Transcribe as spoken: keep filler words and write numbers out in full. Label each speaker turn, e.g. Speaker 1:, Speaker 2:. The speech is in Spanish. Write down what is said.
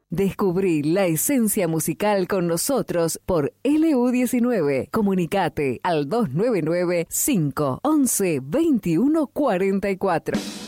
Speaker 1: Descubrí la esencia musical con nosotros por L U diecinueve. Comunicate al dos nueve nueve, cinco uno uno, dos uno cuatro cuatro.